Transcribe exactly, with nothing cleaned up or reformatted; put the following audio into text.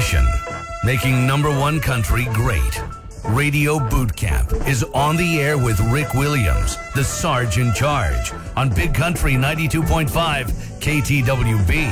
tradition, making number one country great. Radio Boot Camp is on the air with Rick Williams, the Sarge in Charge, on Big Country ninety-two point five K T W B.